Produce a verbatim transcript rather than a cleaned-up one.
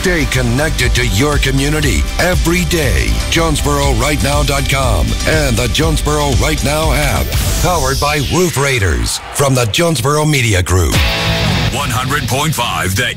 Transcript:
Stay connected to your community every day. Jonesboro Right Now dot com and the Jonesboro Right Now app. Powered by Roof Raiders from the Jonesboro Media Group. one hundred point five The